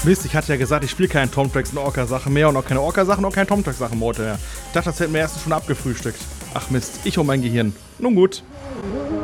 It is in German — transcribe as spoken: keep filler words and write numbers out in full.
Mist, ich hatte ja gesagt, ich spiele keine Tom Tracks und Orca-Sachen mehr und auch keine Orca-Sachen und auch keine Tom Track-Sachen heute mehr. Ich dachte, das hätten wir erst schon abgefrühstückt. Ach Mist, ich um mein Gehirn. Nun gut.